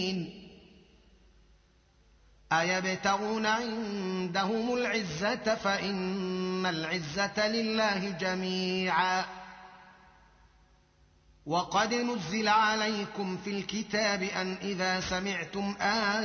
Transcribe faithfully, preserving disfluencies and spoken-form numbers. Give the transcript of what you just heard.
أيبتغون عندهم العزة فإن العزة لله جميعا. وقد نزل عليكم في الكتاب أن إذا سمعتم آيات